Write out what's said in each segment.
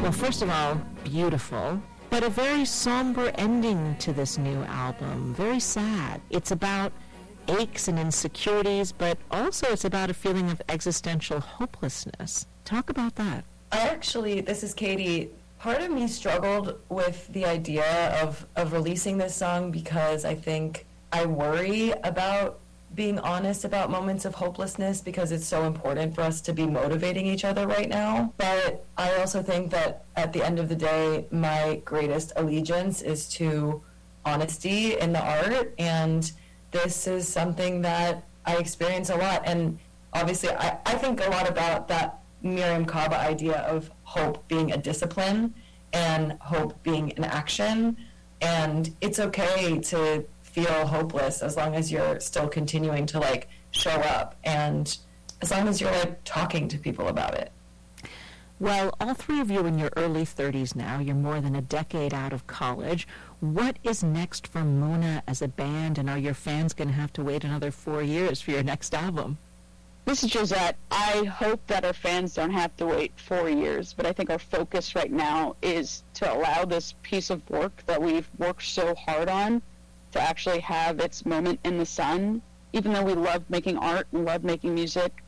Well, first of all, beautiful, but a very somber ending to this new album. Very sad. It's about aches and insecurities, but also it's about a feeling of existential hopelessness. Talk about that. This is Katie. Part of me struggled with the idea of releasing this song because I think I worry about being honest about moments of hopelessness because it's so important for us to be motivating each other right now. But I also think that at the end of the day, my greatest allegiance is to honesty in the art, and this is something that I experience a lot. And obviously, I think a lot about that Miriam Kaba idea of hope being a discipline and hope being an action. And it's okay to feel hopeless as long as you're still continuing to show up, and as long as you're talking to people about it. Well, all three of you in your early 30s now. You're more than a decade out of college. What is next for Muna as a band, and are your fans going to have to wait another 4 years for your next album? This is Josette. I hope that our fans don't have to wait 4 years, but I think our focus right now is to allow this piece of work that we've worked so hard on to actually have its moment in the sun. Even though we love making art and love making music,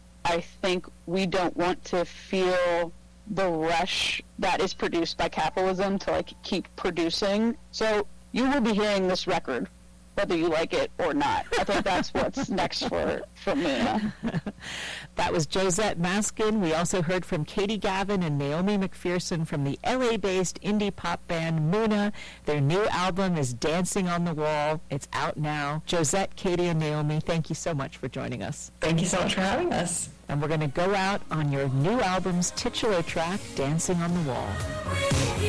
I think we don't want to feel the rush that is produced by capitalism to keep producing. So you will be hearing this record whether you like it or not. I think that's what's next for Muna. That was Josette Maskin. We also heard from Katie Gavin and Naomi McPherson from the LA-based indie pop band Muna. Their new album is Dancing on the Wall. It's out now. Josette, Katie, and Naomi, thank you so much for joining us. Thank you so much for having us. And we're going to go out on your new album's titular track, Dancing on the Wall.